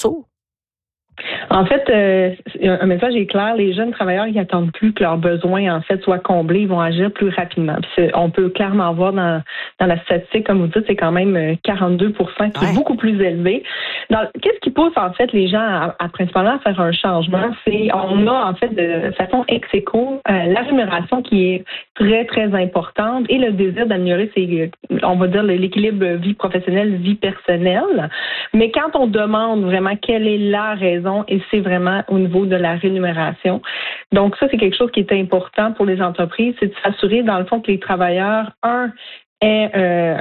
saut? En fait, un message est clair. Les jeunes travailleurs, ils attendent plus que leurs besoins, en fait, soient comblés. Ils vont agir plus rapidement. Puis on peut clairement voir dans la statistique, comme vous dites, c'est quand même 42 qui est beaucoup plus élevé. Qu'est-ce qui pousse, en fait, les gens à principalement faire un changement? On a, en fait, de façon ex aequo, la rémunération qui est très, très importante et le désir d'améliorer on va dire, l'équilibre vie professionnelle, vie personnelle. Mais quand on demande vraiment quelle est la raison, et c'est vraiment au niveau de la rémunération. Donc ça, c'est quelque chose qui est important pour les entreprises, c'est de s'assurer, dans le fond, que les travailleurs, est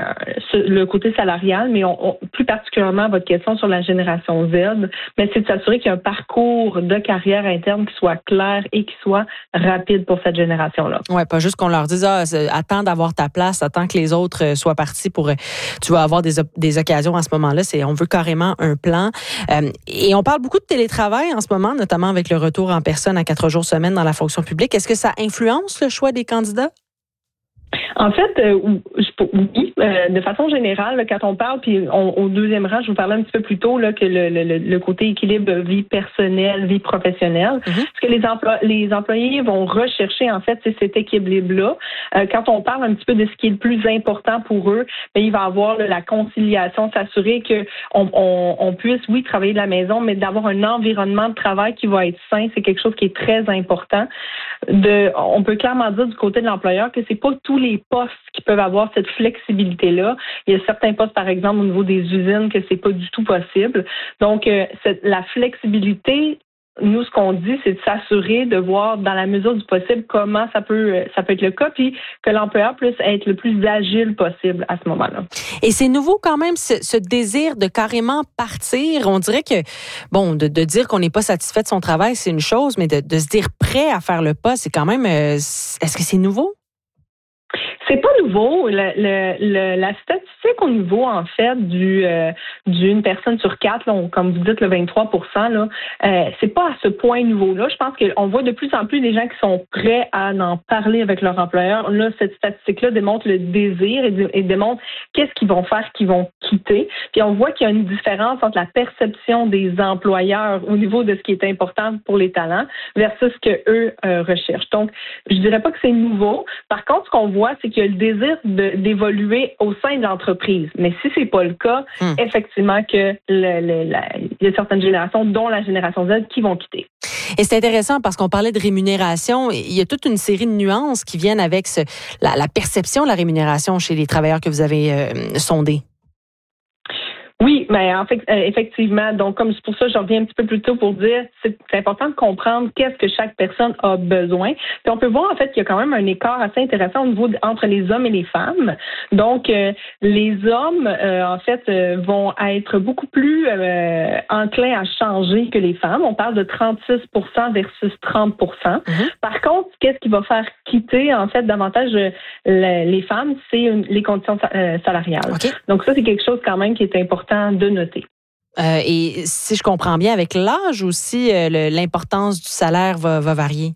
le côté salarial, mais plus particulièrement votre question sur la génération Z, mais c'est de s'assurer qu'il y a un parcours de carrière interne qui soit clair et qui soit rapide pour cette génération-là. Ouais, pas juste qu'on leur dise attends d'avoir ta place, attends que les autres soient partis pour tu vas avoir des occasions à ce moment-là. On veut carrément un plan. Et on parle beaucoup de télétravail en ce moment, notamment avec le retour en personne à 4 jours semaine dans la fonction publique. Est-ce que ça influence le choix des candidats? En fait, oui, de façon générale, quand on parle, puis au deuxième rang, je vous parlais un petit peu plus tôt là, que le côté équilibre vie personnelle, vie professionnelle, parce que les employés vont rechercher en fait cet équilibre-là. Quand on parle un petit peu de ce qui est le plus important pour eux, bien, il va y avoir la conciliation, s'assurer que on puisse, oui, travailler de la maison, mais d'avoir un environnement de travail qui va être sain, c'est quelque chose qui est très important. On peut clairement dire du côté de l'employeur que c'est pas tous les postes qui peuvent avoir cette flexibilité-là. Il y a certains postes, par exemple, au niveau des usines, que c'est pas du tout possible. Donc, la flexibilité, nous, ce qu'on dit, c'est de s'assurer de voir, dans la mesure du possible, comment ça peut être le cas, puis que l'employeur puisse être le plus agile possible à ce moment-là. Et c'est nouveau quand même, ce désir de carrément partir. On dirait que, bon, de dire qu'on n'est pas satisfait de son travail, c'est une chose, mais de se dire prêt à faire le pas, c'est quand même... est-ce que c'est nouveau? C'est pas nouveau. La statistique au niveau, en fait, d'une personne sur 4, là, comme vous dites, le 23 là, c'est pas à ce point nouveau-là. Je pense qu'on voit de plus en plus des gens qui sont prêts à en parler avec leur employeur. Là, cette statistique-là démontre le désir et démontre qu'est-ce qu'ils vont faire, qu'ils vont quitter. Puis on voit qu'il y a une différence entre la perception des employeurs au niveau de ce qui est important pour les talents versus ce que eux recherchent. Donc, je dirais pas que c'est nouveau. Par contre, ce qu'on voit, c'est qu'il y a le désir d'évoluer au sein de l'entreprise. Mais si c'est pas le cas, effectivement que il y a certaines générations, dont la génération Z, qui vont quitter. Et c'est intéressant parce qu'on parlait de rémunération. Il y a toute une série de nuances qui viennent avec la perception de la rémunération chez les travailleurs que vous avez sondés. Oui, mais en fait, effectivement. Donc, comme c'est pour ça, je reviens un petit peu plus tôt pour dire, c'est important de comprendre qu'est-ce que chaque personne a besoin. Puis on peut voir en fait qu'il y a quand même un écart assez intéressant au niveau entre les hommes et les femmes. Donc, les hommes, en fait, vont être beaucoup plus enclins à changer que les femmes. On parle de 36% versus 30%. Par contre, qu'est-ce qui va faire quitter en fait davantage les femmes, c'est les conditions salariales. Okay. Donc ça, c'est quelque chose quand même qui est important de noter. Et si je comprends bien, avec l'âge aussi, l'importance du salaire va varier.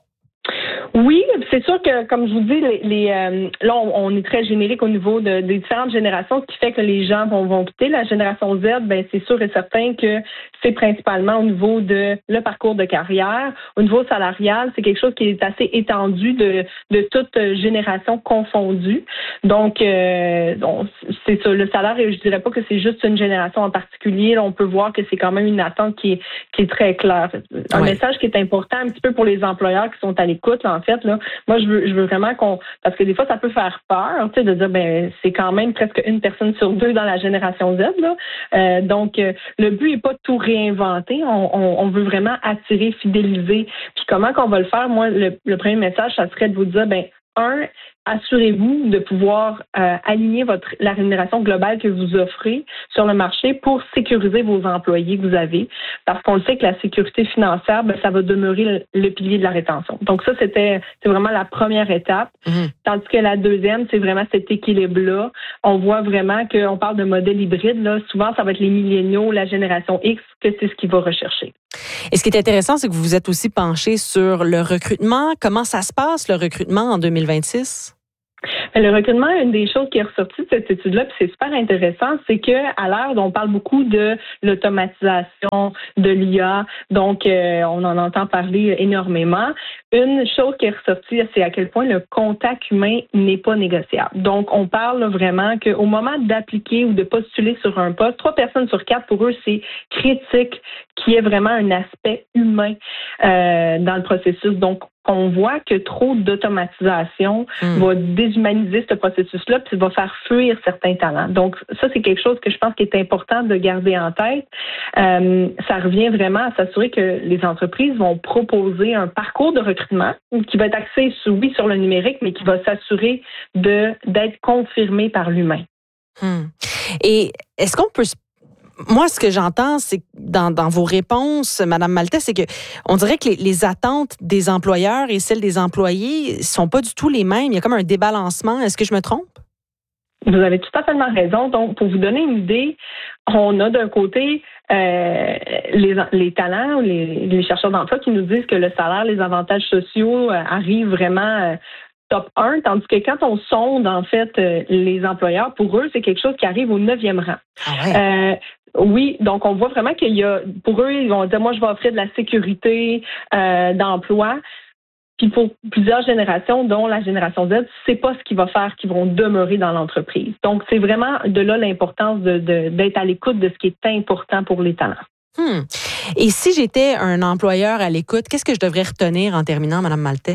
Oui, c'est sûr que, comme je vous dis, là, on est très générique au niveau des différentes générations, ce qui fait que les gens vont quitter. La génération Z, ben c'est sûr et certain que c'est principalement au niveau de le parcours de carrière. Au niveau salarial, c'est quelque chose qui est assez étendu de toute génération confondue. Donc, c'est ça. Le salaire, je dirais pas que c'est juste une génération en particulier. Là, on peut voir que c'est quand même une attente qui est très claire. Un message qui est important un petit peu pour les employeurs qui sont à l'écoute, là, en fait, là, moi, je veux vraiment parce que des fois, ça peut faire peur, tu sais, de dire, ben, c'est quand même presque une personne sur 2 dans la génération Z, là. Donc, le but est pas de tout réinventer. On veut vraiment attirer, fidéliser. Puis comment qu'on va le faire? Moi, le premier message, ça serait de vous dire, ben, assurez-vous de pouvoir aligner la rémunération globale que vous offrez sur le marché pour sécuriser vos employés que vous avez, parce qu'on le sait que la sécurité financière, ben, ça va demeurer le pilier de la rétention. Donc ça, c'est vraiment la première étape. Tandis que la deuxième, c'est vraiment cet équilibre-là. On voit vraiment qu'on parle de modèle hybride. Là. Souvent, ça va être les milléniaux, la génération X, que c'est ce qu'ils vont rechercher. Et ce qui est intéressant, c'est que vous vous êtes aussi penché sur le recrutement. Comment ça se passe, le recrutement en 2026? Le recrutement, une des choses qui est ressortie de cette étude-là, puis c'est super intéressant, c'est que à l'heure où on parle beaucoup de l'automatisation, de l'IA, donc on en entend parler énormément. Une chose qui est ressortie, c'est à quel point le contact humain n'est pas négociable. Donc, on parle vraiment qu'au moment d'appliquer ou de postuler sur un poste, 3 personnes sur 4, pour eux, c'est critique qu'il y ait vraiment un aspect humain dans le processus. Donc, on voit que trop d'automatisation va déshumaniser ce processus-là puis va faire fuir certains talents. Donc, ça, c'est quelque chose que je pense qu'il est important de garder en tête. Ça revient vraiment à s'assurer que les entreprises vont proposer un parcours de recrutement qui va être axé, sur le numérique, mais qui va s'assurer d'être confirmé par l'humain. Et est-ce qu'on peut Moi, ce que j'entends, c'est dans vos réponses, Mme Maltais, c'est que on dirait que les attentes des employeurs et celles des employés sont pas du tout les mêmes. Il y a comme un débalancement. Est-ce que je me trompe? Vous avez tout à fait raison. Donc, pour vous donner une idée, on a d'un côté les talents ou les chercheurs d'emploi qui nous disent que le salaire, les avantages sociaux arrivent vraiment top 1, tandis que quand on sonde, en fait, les employeurs, pour eux, c'est quelque chose qui arrive au 9e rang. Ah ouais. Oui, donc on voit vraiment qu'il y a, pour eux, ils vont dire, moi, je vais offrir de la sécurité d'emploi. Puis pour plusieurs générations, dont la génération Z, c'est pas ce qui va faire qu'ils vont demeurer dans l'entreprise. Donc, c'est vraiment de là l'importance d'être à l'écoute de ce qui est important pour les talents. Et si j'étais un employeur à l'écoute, qu'est-ce que je devrais retenir en terminant, Mme Maltais?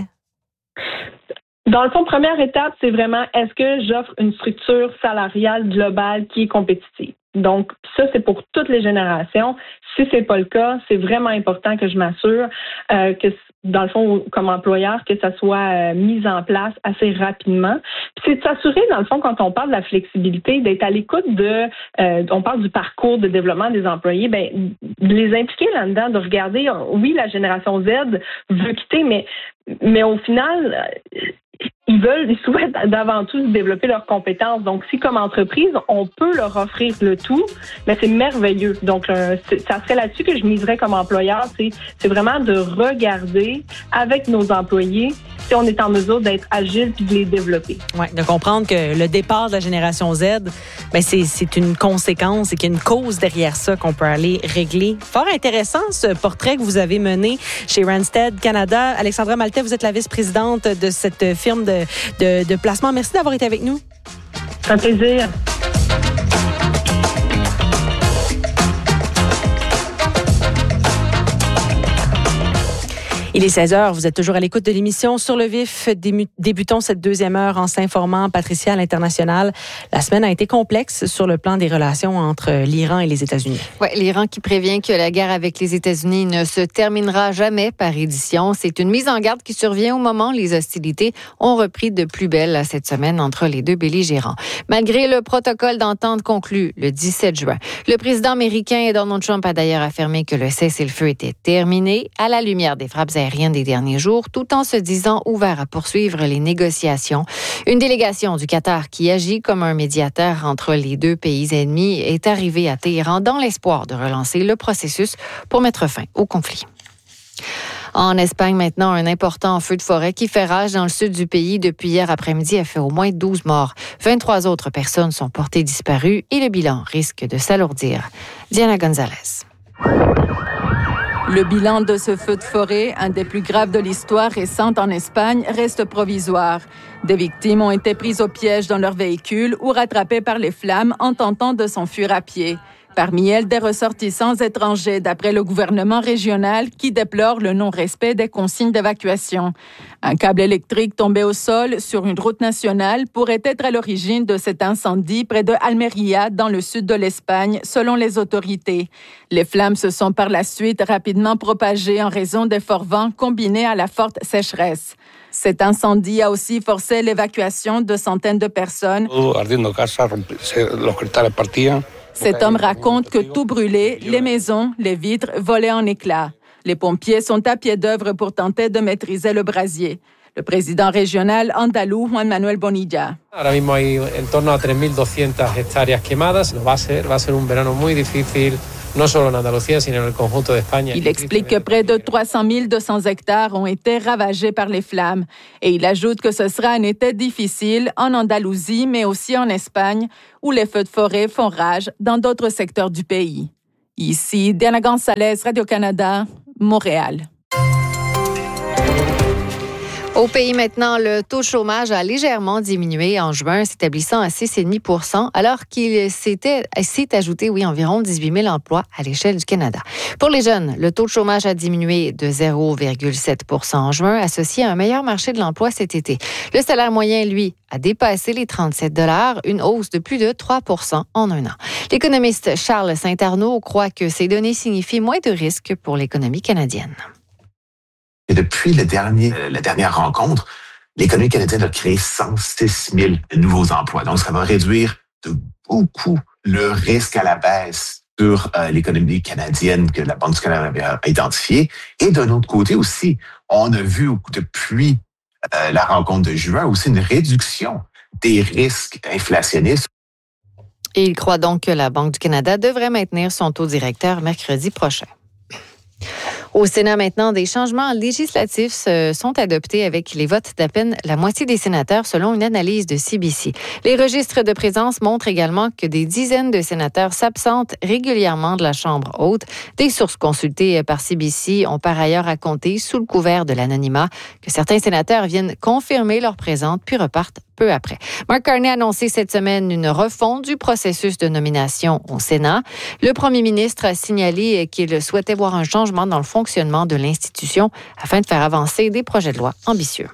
Dans le fond, première étape, c'est vraiment, est-ce que j'offre une structure salariale globale qui est compétitive? Donc, ça, c'est pour toutes les générations. Si c'est pas le cas, c'est vraiment important que je m'assure que, dans le fond, comme employeur, que ça soit mis en place assez rapidement. Puis c'est de s'assurer, dans le fond, quand on parle de la flexibilité, d'être à l'écoute on parle du parcours de développement des employés, de les impliquer là-dedans, de regarder, oui, la génération Z veut quitter, mais au final, ils souhaitent d'avant tout développer leurs compétences. Donc, si comme entreprise, on peut leur offrir le tout, c'est merveilleux. Donc, ça serait là-dessus que je miserais comme employeur. C'est vraiment de regarder avec nos employés si on est en mesure d'être agile puis de les développer. Oui, de comprendre que le départ de la génération Z, c'est une conséquence et qu'il y a une cause derrière ça qu'on peut aller régler. Fort intéressant ce portrait que vous avez mené chez Randstad Canada. Alexandra Maltais, vous êtes la vice-présidente de cette firme de placement. Merci d'avoir été avec nous. C'est un plaisir. Il est 16h, vous êtes toujours à l'écoute de l'émission Sur le vif. Débutons cette deuxième heure en s'informant. Patricia, à l'international, la semaine a été complexe sur le plan des relations entre l'Iran et les États-Unis. Oui, l'Iran qui prévient que la guerre avec les États-Unis ne se terminera jamais par édition. C'est une mise en garde qui survient au moment où les hostilités ont repris de plus belle cette semaine entre les deux belligérants. Malgré le protocole d'entente conclu le 17 juin, le président américain Donald Trump a d'ailleurs affirmé que le cessez-le-feu était terminé à la lumière des frappes aériennes des derniers jours, tout en se disant ouvert à poursuivre les négociations. Une délégation du Qatar qui agit comme un médiateur entre les deux pays ennemis est arrivée à Téhéran dans l'espoir de relancer le processus pour mettre fin au conflit. En Espagne, maintenant, un important feu de forêt qui fait rage dans le sud du pays depuis hier après-midi a fait au moins 12 morts. 23 autres personnes sont portées disparues et le bilan risque de s'alourdir. Diana Gonzalez. Le bilan de ce feu de forêt, un des plus graves de l'histoire récente en Espagne, reste provisoire. Des victimes ont été prises au piège dans leur véhicule ou rattrapées par les flammes en tentant de s'enfuir à pied. Parmi elles, des ressortissants étrangers, d'après le gouvernement régional, qui déplore le non-respect des consignes d'évacuation. Un câble électrique tombé au sol sur une route nationale pourrait être à l'origine de cet incendie près de Almeria, dans le sud de l'Espagne, selon les autorités. Les flammes se sont par la suite rapidement propagées en raison des forts vents combinés à la forte sécheresse. Cet incendie a aussi forcé l'évacuation de centaines de personnes. Cet homme raconte que tout brûlait, les maisons, les vitres volaient en éclats. Les pompiers sont à pied d'œuvre pour tenter de maîtriser le brasier. Le président régional andalou, Juan Manuel Bonilla. Ahora mismo hay en torno a 3.200 hectáreas quemadas. Va a ser un verano muy difícil Il explique que près de 300 200 hectares ont été ravagés par les flammes. Et il ajoute que ce sera un été difficile en Andalousie, mais aussi en Espagne, où les feux de forêt font rage dans d'autres secteurs du pays. Ici, Diana Gonzalez, Radio-Canada, Montréal. Au pays maintenant, le taux de chômage a légèrement diminué en juin, s'établissant à 6,5 % alors qu'il s'est ajouté environ 18 000 emplois à l'échelle du Canada. Pour les jeunes, le taux de chômage a diminué de 0,7 % en juin, associé à un meilleur marché de l'emploi cet été. Le salaire moyen, lui, a dépassé les 37 $, une hausse de plus de 3 % en un an. L'économiste Charles Saint-Arnaud croit que ces données signifient moins de risques pour l'économie canadienne. Et depuis la dernière rencontre, l'économie canadienne a créé 106 000 nouveaux emplois. Donc, ça va réduire de beaucoup le risque à la baisse sur l'économie canadienne que la Banque du Canada avait identifié. Et d'un autre côté aussi, on a vu depuis la rencontre de juin aussi une réduction des risques inflationnistes. Et il croit donc que la Banque du Canada devrait maintenir son taux directeur mercredi prochain. Au Sénat maintenant, des changements législatifs sont adoptés avec les votes d'à peine la moitié des sénateurs selon une analyse de CBC. Les registres de présence montrent également que des dizaines de sénateurs s'absentent régulièrement de la Chambre haute. Des sources consultées par CBC ont par ailleurs raconté, sous le couvert de l'anonymat, que certains sénateurs viennent confirmer leur présence puis repartent peu après. Mark Carney a annoncé cette semaine une refonte du processus de nomination au Sénat. Le premier ministre a signalé qu'il souhaitait voir un changement dans le fonctionnement de l'institution afin de faire avancer des projets de loi ambitieux.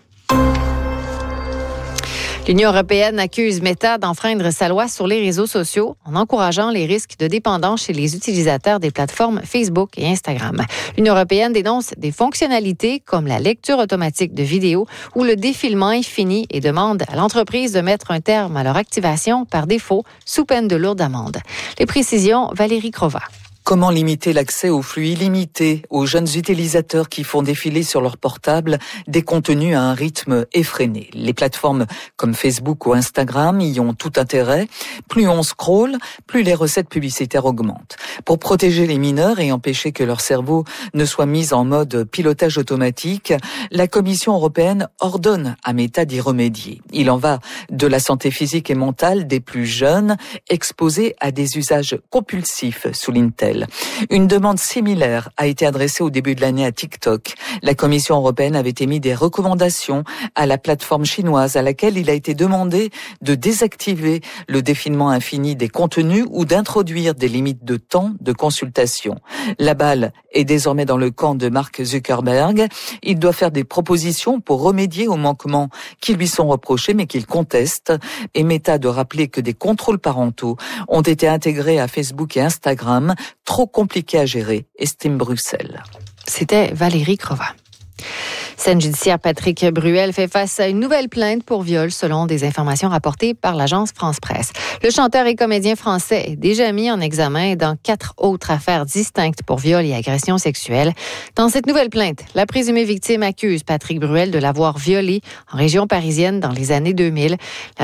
L'Union européenne accuse Meta d'enfreindre sa loi sur les réseaux sociaux en encourageant les risques de dépendance chez les utilisateurs des plateformes Facebook et Instagram. L'Union européenne dénonce des fonctionnalités comme la lecture automatique de vidéos ou le défilement infini et demande à l'entreprise de mettre un terme à leur activation par défaut sous peine de lourdes amendes. Les précisions, Valérie Crova. Comment limiter l'accès aux flux illimités aux jeunes utilisateurs qui font défiler sur leur portable des contenus à un rythme effréné? Les plateformes comme Facebook ou Instagram y ont tout intérêt. Plus on scrolle, plus les recettes publicitaires augmentent. Pour protéger les mineurs et empêcher que leur cerveau ne soit mis en mode pilotage automatique, la Commission européenne ordonne à Meta d'y remédier. Il en va de la santé physique et mentale des plus jeunes exposés à des usages compulsifs, souligne-t-elle. Une demande similaire a été adressée au début de l'année à TikTok. La Commission européenne avait émis des recommandations à la plateforme chinoise à laquelle il a été demandé de désactiver le défilement infini des contenus ou d'introduire des limites de temps de consultation. La balle est désormais dans le camp de Mark Zuckerberg. Il doit faire des propositions pour remédier aux manquements qui lui sont reprochés mais qu'il conteste. Et Meta de rappeler que des contrôles parentaux ont été intégrés à Facebook et Instagram, trop compliqué à gérer, estime Bruxelles. C'était Valérie Crova. Scène judiciaire, Patrick Bruel fait face à une nouvelle plainte pour viol selon des informations rapportées par l'agence France-Presse. Le chanteur et comédien français est déjà mis en examen dans 4 autres affaires distinctes pour viol et agression sexuelle. Dans cette nouvelle plainte, la présumée victime accuse Patrick Bruel de l'avoir violée en région parisienne dans les années 2000.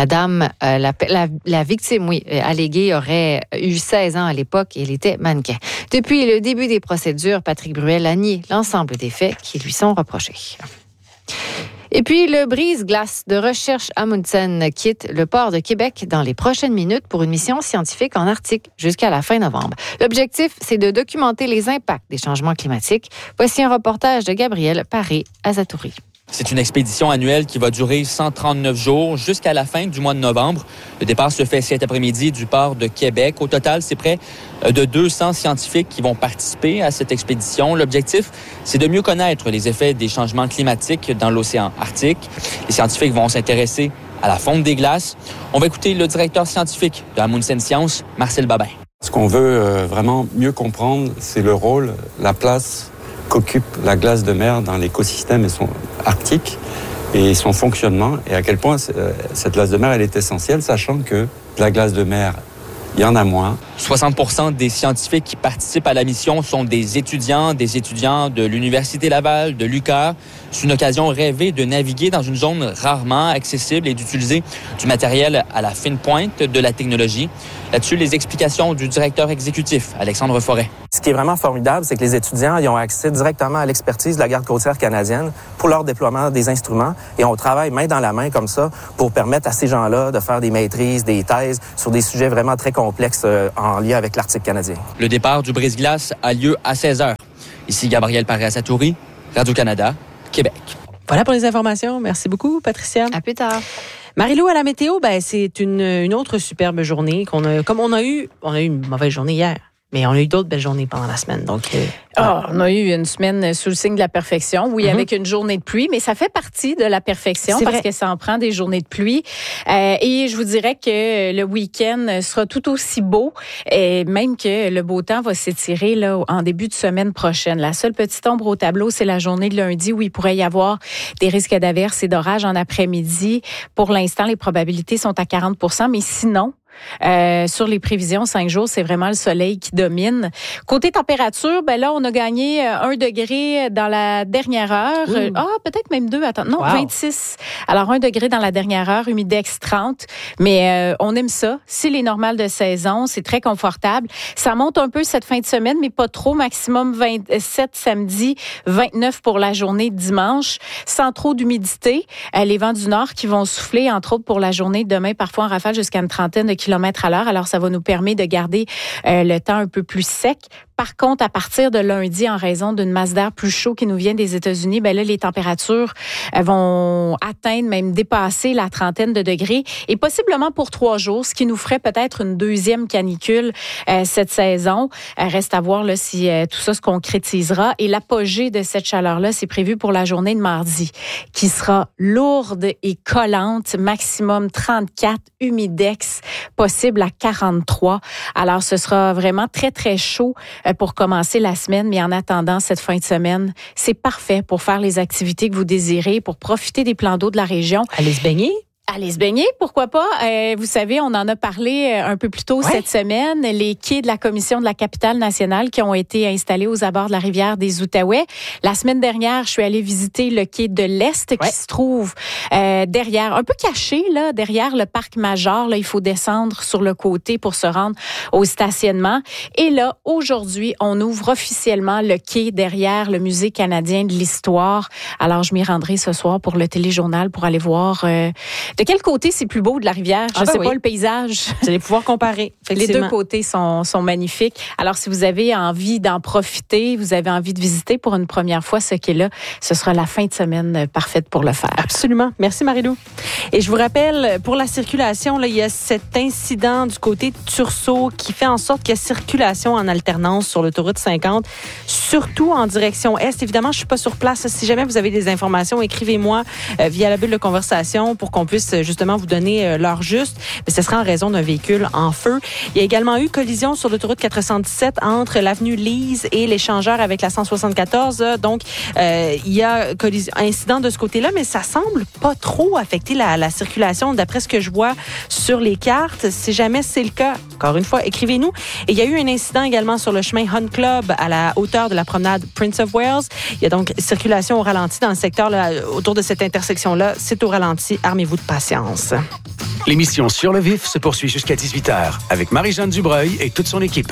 La victime, alléguée, aurait eu 16 ans à l'époque et elle était mannequin. Depuis le début des procédures, Patrick Bruel a nié l'ensemble des faits qui lui sont reprochés. Et puis, le brise-glace de recherche Amundsen quitte le port de Québec dans les prochaines minutes pour une mission scientifique en Arctique jusqu'à la fin novembre. L'objectif, c'est de documenter les impacts des changements climatiques. Voici un reportage de Gabriel Paré-Azatouri. C'est une expédition annuelle qui va durer 139 jours jusqu'à la fin du mois de novembre. Le départ se fait cet après-midi du port de Québec. Au total, c'est près de 200 scientifiques qui vont participer à cette expédition. L'objectif, c'est de mieux connaître les effets des changements climatiques dans l'océan Arctique. Les scientifiques vont s'intéresser à la fonte des glaces. On va écouter le directeur scientifique de Amundsen Sciences, Marcel Babin. Ce qu'on veut vraiment mieux comprendre, c'est le rôle, la place qu'occupe la glace de mer dans l'écosystème arctique et son fonctionnement et à quel point cette glace de mer elle est essentielle, sachant que la glace de mer, il y en a moins. 60% des scientifiques qui participent à la mission sont des étudiants de l'Université Laval, de l'UQAR. C'est une occasion rêvée de naviguer dans une zone rarement accessible et d'utiliser du matériel à la fine pointe de la technologie. Là-dessus, les explications du directeur exécutif, Alexandre Forêt. Ce qui est vraiment formidable, c'est que les étudiants ils ont accès directement à l'expertise de la Garde côtière canadienne pour leur déploiement des instruments. Et on travaille main dans la main comme ça pour permettre à ces gens-là de faire des maîtrises, des thèses sur des sujets vraiment très complexes en lien avec l'Arctique canadien. Le départ du brise-glace a lieu à 16h. Ici Gabriel Paré-Satouri, Radio-Canada, Québec. Voilà pour les informations. Merci beaucoup, Patricia. À plus tard. Marie-Lou, à la météo, c'est une autre superbe journée comme on a eu une mauvaise journée hier. Mais on a eu d'autres belles journées pendant la semaine. Donc, on a eu une semaine sous le signe de la perfection. Oui, avec une journée de pluie, mais ça fait partie de la perfection parce que ça en prend des journées de pluie. Et je vous dirais que le week-end sera tout aussi beau, et même que le beau temps va s'étirer là en début de semaine prochaine. La seule petite ombre au tableau, c'est la journée de lundi où il pourrait y avoir des risques d'averses et d'orages en après-midi. Pour l'instant, les probabilités sont à 40%, mais sinon, sur les prévisions 5 jours, c'est vraiment le soleil qui domine. Côté température, là, on a gagné 1 degré dans la dernière heure. Peut-être même 2. Attends, non, 26. Alors, 1 degré dans la dernière heure, humidex 30. Mais on aime ça. C'est les normales de saison. C'est très confortable. Ça monte un peu cette fin de semaine, mais pas trop. Maximum 27 samedi, 29 pour la journée dimanche. Sans trop d'humidité. Les vents du nord qui vont souffler, entre autres pour la journée de demain, parfois en rafale jusqu'à une trentaine de kilomètres à l'heure. Alors, ça va nous permettre de garder le temps un peu plus sec. Par contre, à partir de lundi, en raison d'une masse d'air plus chaud qui nous vient des États-Unis, là, les températures vont atteindre, même dépasser la trentaine de degrés et possiblement pour 3 jours, ce qui nous ferait peut-être une deuxième canicule cette saison. Reste à voir là, si tout ça se concrétisera. Et l'apogée de cette chaleur-là, c'est prévu pour la journée de mardi, qui sera lourde et collante, maximum 34, humidex, possible à 43. Alors, ce sera vraiment très, très chaud pour commencer la semaine, mais en attendant cette fin de semaine, c'est parfait pour faire les activités que vous désirez, pour profiter des plans d'eau de la région. Aller se baigner. Aller se baigner, pourquoi pas? Vous savez, on en a parlé un peu plus tôt cette semaine. Les quais de la Commission de la capitale nationale qui ont été installés aux abords de la rivière des Outaouais. La semaine dernière, je suis allée visiter le quai de l'Est qui se trouve derrière, un peu caché, là, derrière le parc Major. Là, il faut descendre sur le côté pour se rendre au stationnement. Et là, aujourd'hui, on ouvre officiellement le quai derrière le Musée canadien de l'histoire. Alors, je m'y rendrai ce soir pour le téléjournal pour aller voir de quel côté c'est plus beau de la rivière? Je ne sais pas le paysage. Vous allez pouvoir comparer. Les deux côtés sont magnifiques. Alors, si vous avez envie d'en profiter, vous avez envie de visiter pour une première fois ce quai-là, ce sera la fin de semaine parfaite pour le faire. Absolument. Merci, Marie-Lou. Et je vous rappelle, pour la circulation, là, il y a cet incident du côté de Tursault qui fait en sorte qu'il y a circulation en alternance sur l'autoroute 50, surtout en direction est. Évidemment, je ne suis pas sur place. Si jamais vous avez des informations, écrivez-moi via la bulle de conversation pour qu'on puisse justement vous donner l'heure juste. Mais ce sera en raison d'un véhicule en feu. Il y a également eu collision sur l'autoroute 417 entre l'avenue Lise et l'échangeur avec la 174. Donc, il y a incident de ce côté-là, mais ça semble pas trop affecter la circulation d'après ce que je vois sur les cartes. Si jamais c'est le cas, encore une fois, écrivez-nous. Et il y a eu un incident également sur le chemin Hunt Club à la hauteur de la promenade Prince of Wales. Il y a donc circulation au ralenti dans le secteur là, autour de cette intersection-là. C'est au ralenti. Armez-vous de patience. L'émission Sur le vif se poursuit jusqu'à 18h avec Marie-Jeanne Dubreuil et toute son équipe.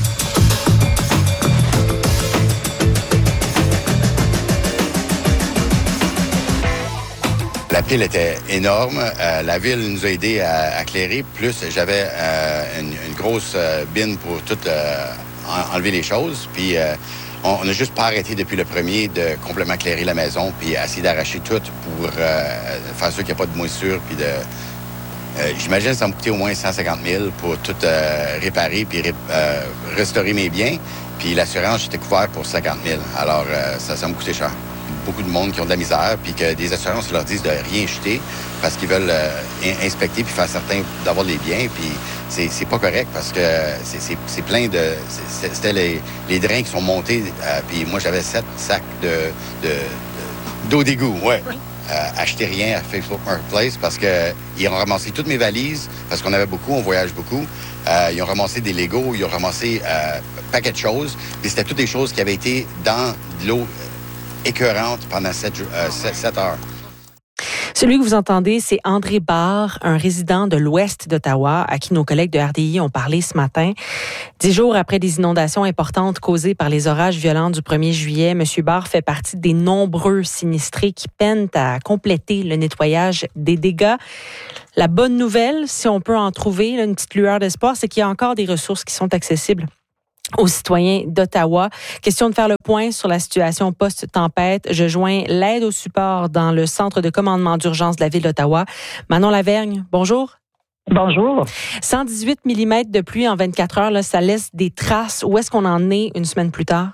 La pile était énorme. La ville nous a aidés à éclairer. Plus, j'avais une grosse bine pour tout enlever les choses. Puis, on n'a juste pas arrêté depuis le premier de complètement éclairer la maison puis essayer d'arracher tout pour faire sûr qu'il n'y a pas de moisissure. Puis j'imagine que ça m'a coûté au moins 150 000 pour tout réparer puis restaurer mes biens. Puis l'assurance, j'étais couvert pour 50 000. Alors, ça m'a coûté cher. Beaucoup de monde qui ont de la misère, puis que des assurances leur disent de rien jeter parce qu'ils veulent inspecter puis faire certain d'avoir les biens. Puis c'est pas correct parce que c'est plein de... C'était les drains qui sont montés, puis moi, j'avais 7 sacs d'eau d'égout, acheter rien à Facebook Marketplace parce qu'ils ont ramassé toutes mes valises, parce qu'on avait beaucoup, on voyage beaucoup. Ils ont ramassé des Legos, ils ont ramassé un paquet de choses. Puis c'était toutes des choses qui avaient été dans de l'eau écœurante pendant 7 heures. Celui que vous entendez, c'est André Barre, un résident de l'ouest d'Ottawa, à qui nos collègues de RDI ont parlé ce matin. 10 jours après des inondations importantes causées par les orages violents du 1er juillet, M. Barre fait partie des nombreux sinistrés qui peinent à compléter le nettoyage des dégâts. La bonne nouvelle, si on peut en trouver une petite lueur d'espoir, c'est qu'il y a encore des ressources qui sont accessibles aux citoyens d'Ottawa. Question de faire le point sur la situation post-tempête. Je joins l'aide au support dans le centre de commandement d'urgence de la Ville d'Ottawa. Manon Lavergne, bonjour. Bonjour. 118 mm de pluie en 24 heures, là, ça laisse des traces. Où est-ce qu'on en est une semaine plus tard?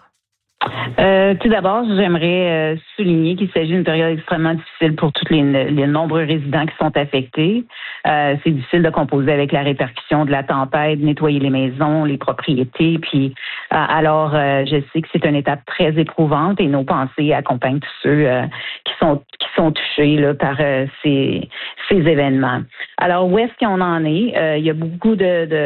Tout d'abord, j'aimerais souligner qu'il s'agit d'une période extrêmement difficile pour tous les nombreux résidents qui sont affectés. C'est difficile de composer avec la répercussion de la tempête, nettoyer les maisons, les propriétés. Puis, alors, je sais que c'est une étape très éprouvante et nos pensées accompagnent tous ceux qui sont touchés là, par ces événements. Alors, où est-ce qu'on en est? Il y a beaucoup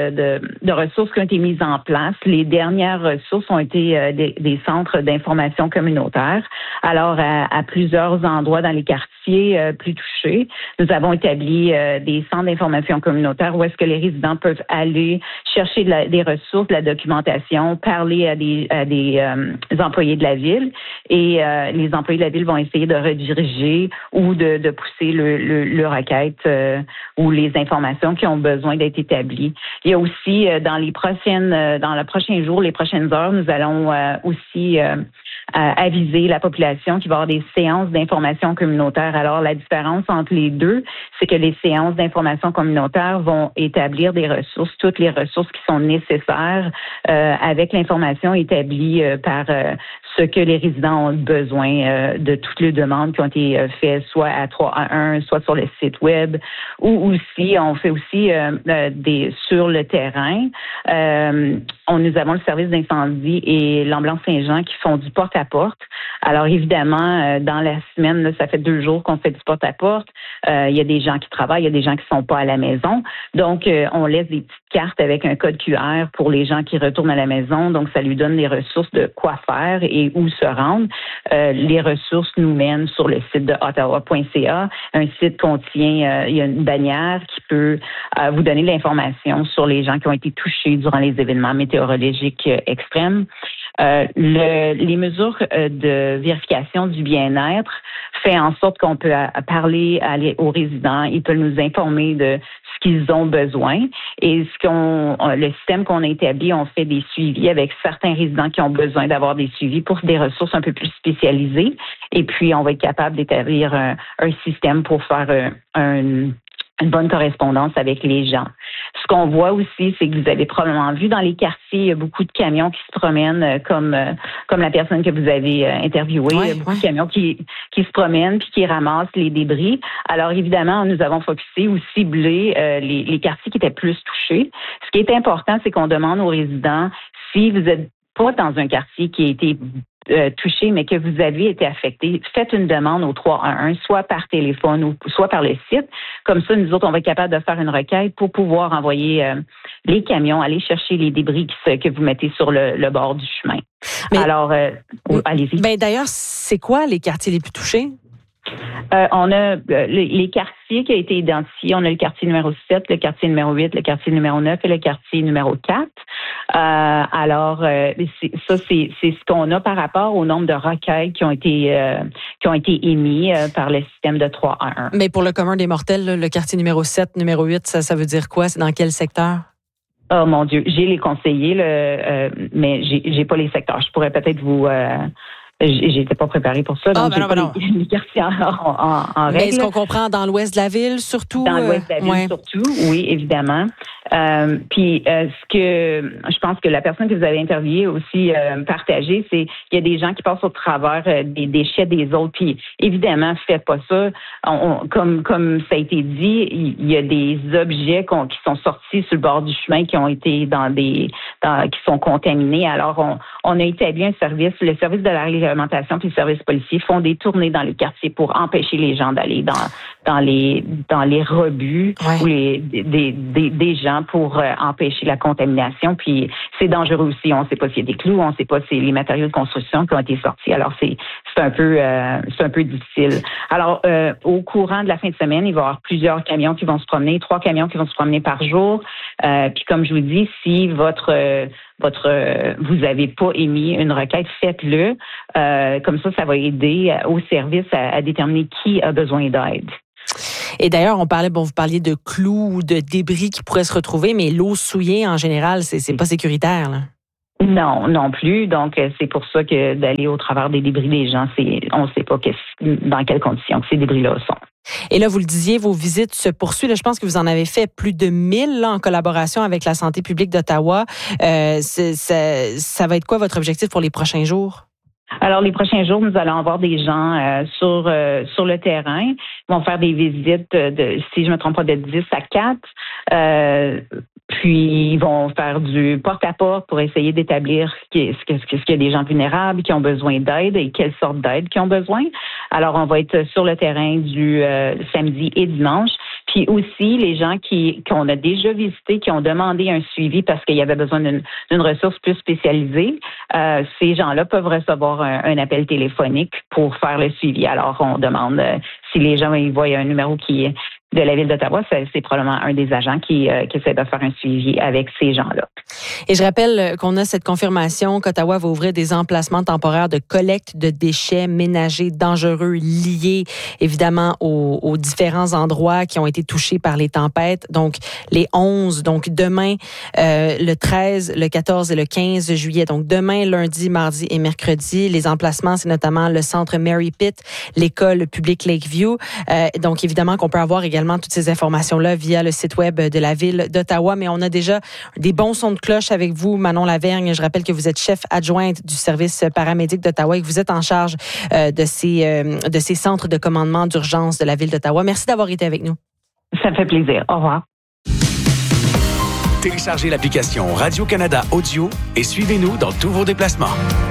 de ressources qui ont été mises en place. Les dernières ressources ont été des centres d'information communautaire. Alors, à plusieurs endroits dans les quartiers plus touchés, nous avons établi des centres d'information communautaire où est-ce que les résidents peuvent aller chercher des ressources, de la documentation, parler à des employés de la ville et les employés de la ville vont essayer de rediriger ou de pousser le requête ou les informations qui ont besoin d'être établies. Il y a aussi dans le prochain jour, les prochaines heures, nous allons aussi aviser la population qu'il va y avoir des séances d'information communautaire. Alors, la différence entre les deux, c'est que les séances d'information communautaire vont établir des ressources, toutes les ressources qui sont nécessaires avec l'information établie par ce que les résidents ont besoin de toutes les demandes qui ont été faites soit à 311, soit sur le site web, ou aussi, on fait aussi sur le terrain. Nous avons le service d'incendie et l'ambulance Saint-Jean qui font du porte-à-porte. Alors évidemment, dans la semaine, là, ça fait 2 jours qu'on fait du porte-à-porte. Il y a des gens qui travaillent, il y a des gens qui sont pas à la maison. Donc, on laisse des petites cartes avec un code QR pour les gens qui retournent à la maison. Donc, ça lui donne des ressources de quoi faire et où se rendre. Les ressources nous mènent sur le site de ottawa.ca. Un site contient, il y a une bannière qui peut vous donner de l'information sur les gens qui ont été touchés durant les événements météorologiques extrêmes. Les mesures de vérification du bien-être fait en sorte qu'on peut parler aux résidents. Ils peuvent nous informer de ce qu'ils ont besoin. Et le système qu'on a établi, on fait des suivis avec certains résidents qui ont besoin d'avoir des suivis pour des ressources un peu plus spécialisées. Et puis, on va être capable d'établir un système pour faire une bonne correspondance avec les gens. Ce qu'on voit aussi, c'est que vous avez probablement vu dans les quartiers, il y a beaucoup de camions qui se promènent, comme la personne que vous avez interviewée. Il y a beaucoup de camions qui se promènent puis qui ramassent les débris. Alors évidemment, nous avons focusé ou ciblé les quartiers qui étaient plus touchés. Ce qui est important, c'est qu'on demande aux résidents, si vous êtes pas dans un quartier qui a été touché, mais que vous avez été affecté, faites une demande au 311, soit par téléphone ou soit par le site. Comme ça, nous autres, on va être capable de faire une requête pour pouvoir envoyer les camions, aller chercher les débris que vous mettez sur le bord du chemin. Mais, alors, allez-y. Ben d'ailleurs, c'est quoi les quartiers les plus touchés? On a les quartiers qui ont été identifiés. On a le quartier numéro 7, le quartier numéro 8, le quartier numéro 9 et le quartier numéro 4. Alors, c'est ce qu'on a par rapport au nombre de requêtes qui ont été émis par le système de 311. Mais pour le commun des mortels, là, le quartier numéro 7, numéro 8, ça veut dire quoi? C'est dans quel secteur? Oh mon Dieu, j'ai les conseillers, mais j'ai pas les secteurs. Je pourrais peut-être vous... J'étais pas préparée pour ça, donc les quartiers en règle. Mais est-ce qu'on comprend dans l'ouest de la ville, surtout? Dans l'ouest de la ville, surtout, oui, évidemment. Puis, ce que je pense que la personne que vous avez interviewée aussi partagé, c'est qu'il y a des gens qui passent au travers des déchets des autres. Puis, évidemment, faites pas ça. Comme ça a été dit, il y a des objets qui sont sortis sur le bord du chemin qui ont été qui sont contaminés. Alors, on a établi un service, le service de la réglementation puis le service policier font des tournées dans les quartiers pour empêcher les gens d'aller dans les rebuts ou des gens pour empêcher la contamination. Puis c'est dangereux aussi. On ne sait pas s'il y a des clous, on ne sait pas si les matériaux de construction qui ont été sortis. Alors c'est un peu difficile. Alors au courant de la fin de semaine, il va y avoir plusieurs camions qui vont se promener, 3 camions qui vont se promener par jour. Puis comme je vous dis, si vous avez pas émis une requête, faites-le. Comme ça va aider au service à déterminer qui a besoin d'aide. Et d'ailleurs, vous parliez de clous ou de débris qui pourraient se retrouver, mais l'eau souillée, en général, c'est pas sécuritaire, là. Non plus. Donc, c'est pour ça que d'aller au travers des débris des gens, on ne sait pas dans quelles conditions que ces débris-là sont. Et là, vous le disiez, vos visites se poursuivent. Je pense que vous en avez fait plus de 1000 là, en collaboration avec la santé publique d'Ottawa. Ça va être quoi votre objectif pour les prochains jours? Alors, les prochains jours, nous allons avoir des gens sur le terrain. Ils vont faire des visites si je ne me trompe pas, de 10 à 4. Puis, ils vont faire du porte-à-porte pour essayer d'établir ce qu'il y a des gens vulnérables qui ont besoin d'aide et quelle sorte d'aide qui ont besoin. Alors, on va être sur le terrain du samedi et dimanche. Puis aussi, les gens qu'on a déjà visités, qui ont demandé un suivi parce qu'il y avait besoin d'une ressource plus spécialisée, ces gens-là peuvent recevoir un appel téléphonique pour faire le suivi. Alors, on demande si les gens ils voient un numéro qui de la Ville d'Ottawa, c'est probablement un des agents qui essaie de faire un suivi avec ces gens-là. Et je rappelle qu'on a cette confirmation qu'Ottawa va ouvrir des emplacements temporaires de collecte de déchets ménagers dangereux liés évidemment aux différents endroits qui ont été touchés par les tempêtes. Donc, les 11, donc demain, le 13, le 14 et le 15 juillet. Donc, demain, lundi, mardi et mercredi. Les emplacements, c'est notamment le centre Mary Pitt, l'école publique Lakeview. Donc, évidemment qu'on peut avoir également toutes ces informations-là via le site web de la Ville d'Ottawa. Mais on a déjà des bons sons de cloche avec vous, Manon Lavergne. Je rappelle que vous êtes chef adjointe du service paramédic d'Ottawa et que vous êtes en charge de ces centres de commandement d'urgence de la Ville d'Ottawa. Merci d'avoir été avec nous. Ça me fait plaisir. Au revoir. Téléchargez l'application Radio-Canada Audio et suivez-nous dans tous vos déplacements.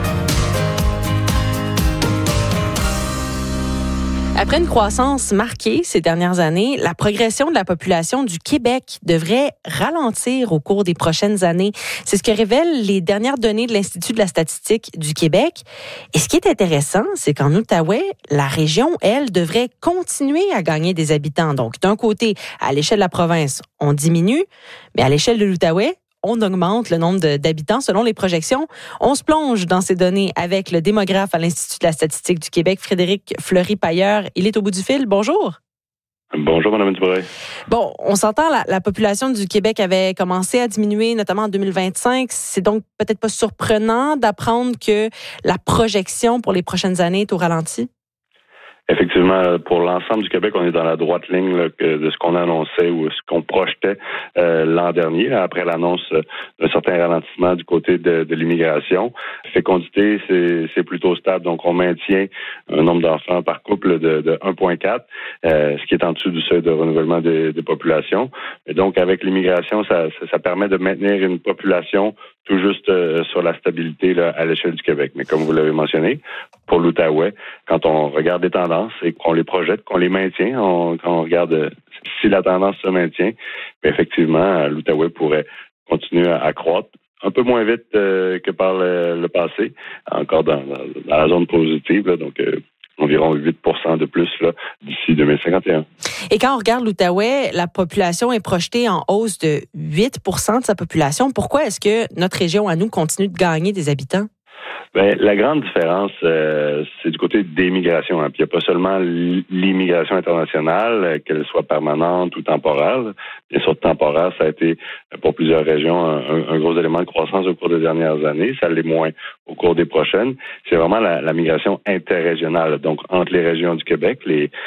Après une croissance marquée ces dernières années, la progression de la population du Québec devrait ralentir au cours des prochaines années. C'est ce que révèlent les dernières données de l'Institut de la statistique du Québec. Et ce qui est intéressant, c'est qu'en Outaouais, la région, elle, devrait continuer à gagner des habitants. Donc, d'un côté, à l'échelle de la province, on diminue, mais à l'échelle de l'Outaouais, on augmente le nombre d'habitants selon les projections. On se plonge dans ces données avec le démographe à l'Institut de la statistique du Québec, Frédéric Fleury-Pailleur. Il est au bout du fil. Bonjour. Bonjour, Mme Dubreuil. Bon, on s'entend, la population du Québec avait commencé à diminuer, notamment en 2025. C'est donc peut-être pas surprenant d'apprendre que la projection pour les prochaines années est au ralenti? Effectivement, pour l'ensemble du Québec, on est dans la droite ligne là, de ce qu'on annonçait ou ce qu'on projetait l'an dernier, après l'annonce d'un certain ralentissement du côté de l'immigration. Fécondité, c'est plutôt stable, donc on maintient un nombre d'enfants par couple de 1,4, ce qui est en dessous du seuil de renouvellement des populations. Et donc, avec l'immigration, ça permet de maintenir une population tout juste sur la stabilité là, à l'échelle du Québec. Mais comme vous l'avez mentionné, pour l'Outaouais, quand on regarde les tendances et qu'on les projette, qu'on les maintient, quand on regarde si la tendance se maintient, bien effectivement, l'Outaouais pourrait continuer à croître un peu moins vite que par le passé, encore dans la zone positive, là, donc environ 8% de plus là, d'ici 2051. Et quand on regarde l'Outaouais, la population est projetée en hausse de 8% de sa population. Pourquoi est-ce que notre région, à nous, continue de gagner des habitants? Bien, la grande différence, c'est du côté des migrations. Hein. Puis il n'y a pas seulement l'immigration internationale, qu'elle soit permanente ou temporaire. Bien sûr, temporaire, ça a été pour plusieurs régions un gros élément de croissance au cours des dernières années. Ça l'est moins au cours des prochaines. C'est vraiment la migration interrégionale. Donc, entre les régions du Québec,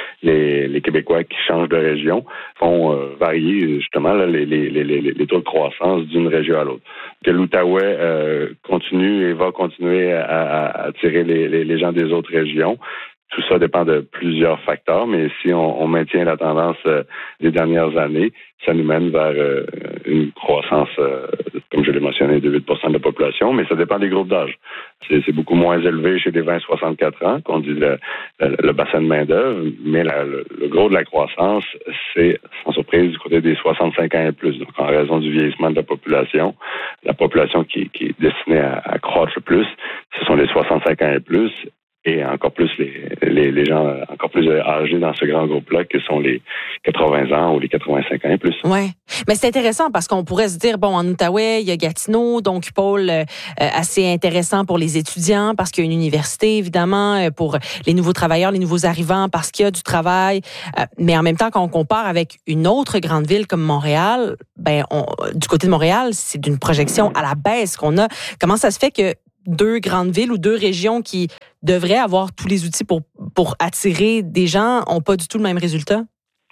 les Québécois qui changent de région font varier justement là, les taux de croissance d'une région à l'autre. Que l'Outaouais continue et va continuer à attirer les gens des autres régions. Tout ça dépend de plusieurs facteurs, mais si on maintient la tendance des dernières années, ça nous mène vers une croissance, comme je l'ai mentionné, de 8% de la population, mais ça dépend des groupes d'âge. C'est beaucoup moins élevé chez les 20-64 ans, qu'on dit le bassin de main-d'œuvre, mais le gros de la croissance, c'est, sans surprise, du côté des 65 ans et plus. Donc, en raison du vieillissement de la population qui est destinée à croître le plus, ce sont les 65 ans et plus. Et encore plus les gens encore plus âgés dans ce grand groupe-là, que sont les 80 ans ou les 85 ans et plus. Oui, mais c'est intéressant parce qu'on pourrait se dire, bon, en Outaouais, il y a Gatineau, donc pôle assez intéressant pour les étudiants parce qu'il y a une université, évidemment, pour les nouveaux travailleurs, les nouveaux arrivants, parce qu'il y a du travail. Mais en même temps, quand on compare avec une autre grande ville comme Montréal, du côté de Montréal, c'est d'une projection à la baisse qu'on a. Comment ça se fait que deux grandes villes ou deux régions qui devraient avoir tous les outils pour attirer des gens n'ont pas du tout le même résultat?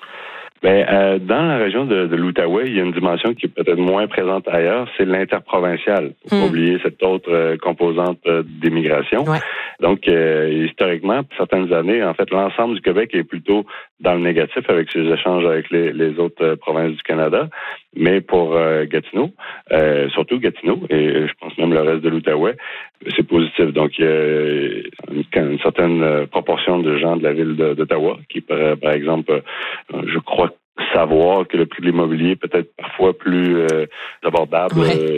Dans la région de l'Outaouais, il y a une dimension qui est peut-être moins présente ailleurs, c'est l'interprovincial. Faut pas oublier cette autre composante d'immigration. Ouais. Donc, historiquement, pour certaines années, en fait, l'ensemble du Québec est plutôt dans le négatif avec ses échanges avec les autres provinces du Canada. Mais pour Gatineau, surtout Gatineau, et je pense même le reste de l'Outaouais, c'est positif. Donc, il y a une certaine proportion de gens de la ville d'Ottawa qui, par exemple, je crois savoir que le prix de l'immobilier peut être parfois plus abordable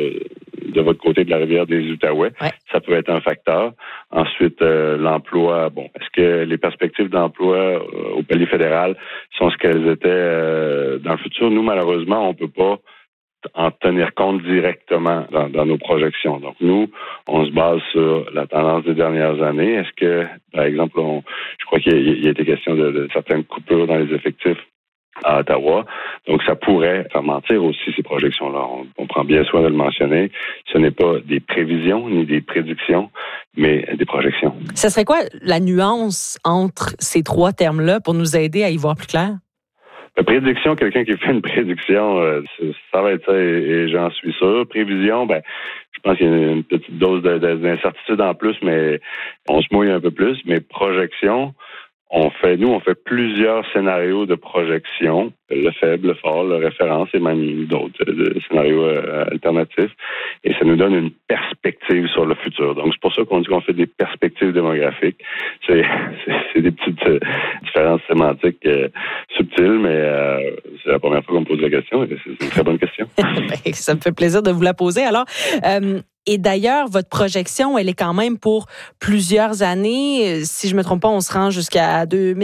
de votre côté de la rivière des Outaouais. Ouais. Ça peut être un facteur. Ensuite, l'emploi. Bon, est-ce que les perspectives d'emploi au palier fédéral sont ce qu'elles étaient dans le futur? Nous, malheureusement, on peut pas en tenir compte directement dans nos projections. Donc, nous, on se base sur la tendance des dernières années. Est-ce que, par exemple, je crois qu'il y a été question de certaines coupures dans les effectifs à Ottawa. Donc, ça pourrait faire mentir aussi ces projections-là. On prend bien soin de le mentionner. Ce n'est pas des prévisions ni des prédictions, mais des projections. Ça serait quoi la nuance entre ces trois termes-là pour nous aider à y voir plus clair? La prédiction, quelqu'un qui fait une prédiction, ça va être ça et j'en suis sûr. Prévision, je pense qu'il y a une petite dose d'incertitude en plus, mais on se mouille un peu plus. Mais projection, on fait plusieurs scénarios de projection, le faible, le fort, le référence et même d'autres scénarios alternatifs. Et ça nous donne une perspective sur le futur. Donc, c'est pour ça qu'on dit qu'on fait des perspectives démographiques. C'est des petites différences sémantiques subtiles, mais c'est la première fois qu'on me pose la question et c'est une très bonne question. Ça me fait plaisir de vous la poser. Alors, et d'ailleurs, votre projection, elle est quand même pour plusieurs années. Si je me trompe pas, on se rend jusqu'à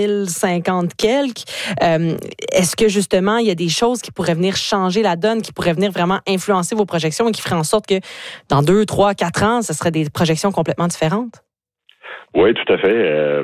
2050 quelques. Est-ce que justement, il y a des choses qui pourraient venir changer la donne, qui pourraient venir vraiment influencer vos projections et qui feraient en sorte que dans 2, 3, 4 ans, ce seraient des projections complètement différentes? Oui, tout à fait.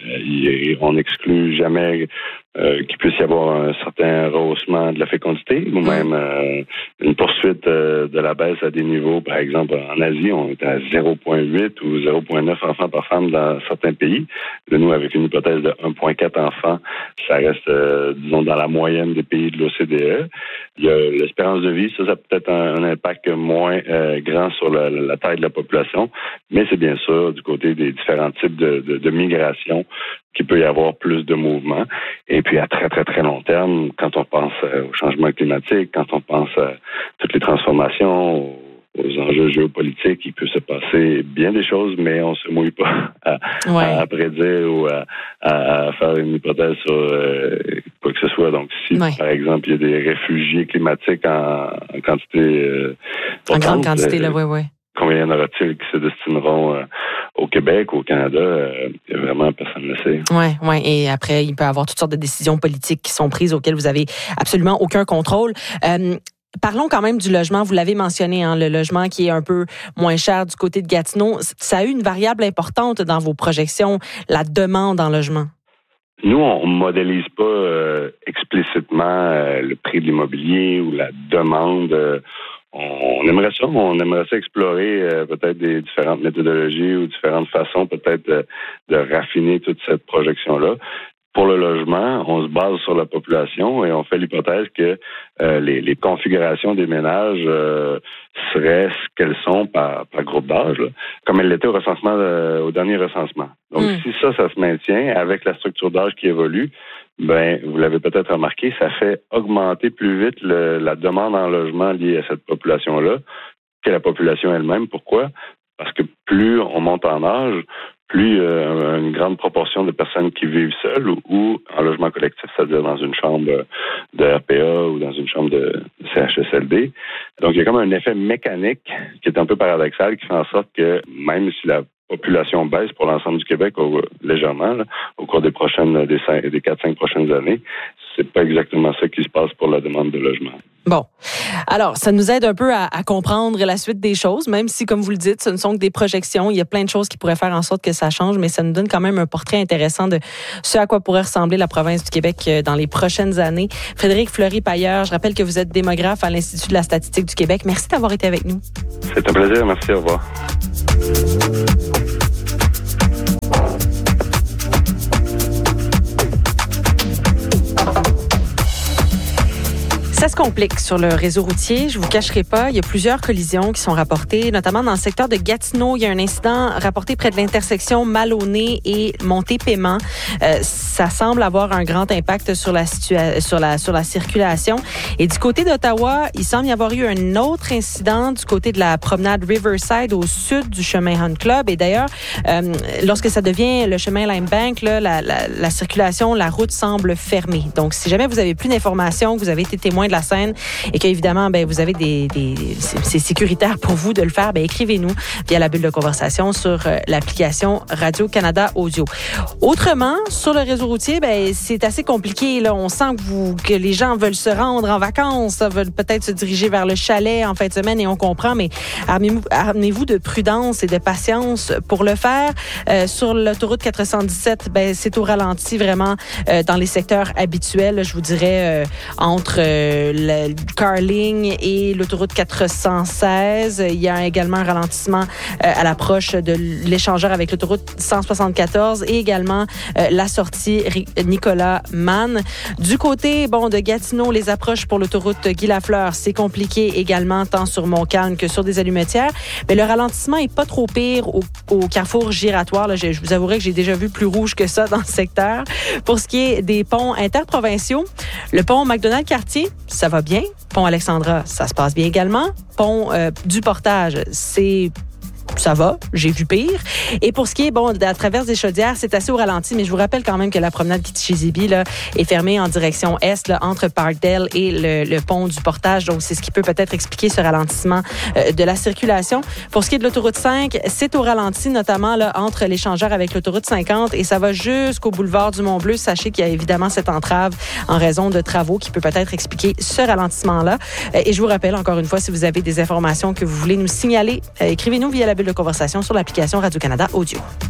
On n'exclut jamais qu'il puisse y avoir un certain rehaussement de la fécondité ou même une poursuite de la baisse à des niveaux. Par exemple, en Asie, on est à 0,8 ou 0,9 enfants par femme dans certains pays. Nous, avec une hypothèse de 1,4 enfants, ça reste, disons, dans la moyenne des pays de l'OCDE. Il y a l'espérance de vie, ça a peut-être un impact moins grand sur la taille de la population, mais c'est bien sûr du côté des différents types de migration qu'il peut y avoir plus de mouvements. Et puis, à très, très, très long terme, quand on pense au changement climatique, quand on pense à toutes les transformations, aux enjeux géopolitiques, il peut se passer bien des choses, mais on se mouille pas à prédire ou à faire une hypothèse sur quoi que ce soit. Donc, si, par exemple, il y a des réfugiés climatiques en quantité en grande quantité, là, oui. Combien y en aura-t-il qui se destineront au Québec, au Canada? Vraiment, personne ne le sait. Oui. Et après, il peut y avoir toutes sortes de décisions politiques qui sont prises auxquelles vous avez absolument aucun contrôle. Parlons quand même du logement. Vous l'avez mentionné, le logement qui est un peu moins cher du côté de Gatineau. Ça a eu une variable importante dans vos projections, la demande en logement. Nous, on ne modélise pas explicitement le prix de l'immobilier ou la demande. On aimerait ça explorer peut-être des différentes méthodologies ou différentes façons peut-être de raffiner toute cette projection-là. Pour le logement, on se base sur la population et on fait l'hypothèse que les configurations des ménages seraient ce qu'elles sont par groupe d'âge, là, comme elles l'étaient au dernier recensement. Donc, Donc, si ça se maintient avec la structure d'âge qui évolue, ben, vous l'avez peut-être remarqué, ça fait augmenter plus vite la demande en logement liée à cette population-là que la population elle-même. Pourquoi? Parce que plus on monte en âge, plus une grande proportion de personnes qui vivent seules ou en logement collectif, c'est-à-dire dans une chambre de RPA ou dans une chambre de CHSLD. Donc, il y a comme un effet mécanique qui est un peu paradoxal qui fait en sorte que même si la population baisse pour l'ensemble du Québec légèrement au cours des 4-5 prochaines années, c'est pas exactement ça qui se passe pour la demande de logement. Bon. Alors, ça nous aide un peu à comprendre la suite des choses, même si, comme vous le dites, ce ne sont que des projections. Il y a plein de choses qui pourraient faire en sorte que ça change, mais ça nous donne quand même un portrait intéressant de ce à quoi pourrait ressembler la province du Québec dans les prochaines années. Frédéric Fleury-Pailleur, je rappelle que vous êtes démographe à l'Institut de la statistique du Québec. Merci d'avoir été avec nous. C'est un plaisir. Merci. Au revoir. Ça se complique sur le réseau routier. Je vous cacherai pas, il y a plusieurs collisions qui sont rapportées, notamment dans le secteur de Gatineau. Il y a un incident rapporté près de l'intersection Maloney et Montée-Paiement. Ça semble avoir un grand impact sur la circulation. Et du côté d'Ottawa, il semble y avoir eu un autre incident du côté de la promenade Riverside au sud du chemin Hunt Club. Et d'ailleurs, lorsque ça devient le chemin Limebank, là, la circulation, la route semble fermée. Donc, si jamais vous avez plus d'informations, que vous avez été témoin de la scène et qu'évidemment, ben, vous avez c'est sécuritaire pour vous de le faire, ben, écrivez-nous via la bulle de conversation sur l'application Radio-Canada Audio. Autrement, sur le réseau routier, ben, c'est assez compliqué, là. On sent que les gens veulent se rendre en vacances, veulent peut-être se diriger vers le chalet en fin de semaine et on comprend, mais armez-vous de prudence et de patience pour le faire. Sur l'autoroute 417, ben, c'est au ralenti vraiment dans les secteurs habituels, je vous dirais, entre le Carling et l'autoroute 416. Il y a également un ralentissement à l'approche de l'échangeur avec l'autoroute 174 et également la sortie Nicolas Mann. Du côté de Gatineau, les approches pour l'autoroute Guy Lafleur, c'est compliqué également tant sur Montcalm que sur des allumetières. Mais le ralentissement est pas trop pire au carrefour giratoire. Là, je vous avouerai que j'ai déjà vu plus rouge que ça dans le secteur. Pour ce qui est des ponts interprovinciaux, le pont McDonald-Cartier, ça va bien. Pont Alexandra, ça se passe bien également. Pont du Portage, ça va, j'ai vu pire. Et pour ce qui est, de la traverse des Chaudières, c'est assez au ralenti, mais je vous rappelle quand même que la promenade Kitchizibi là, est fermée en direction est là, entre Parkdale et le pont du Portage. Donc, c'est ce qui peut peut-être expliquer ce ralentissement de la circulation. Pour ce qui est de l'autoroute 5, c'est au ralenti, notamment là, entre l'échangeur avec l'autoroute 50 et ça va jusqu'au boulevard du Mont-Bleu. Sachez qu'il y a évidemment cette entrave en raison de travaux qui peut peut-être expliquer ce ralentissement-là. Et je vous rappelle encore une fois, si vous avez des informations que vous voulez nous signaler, écrivez-nous via la bulle de conversation sur l'application Radio-Canada Audio.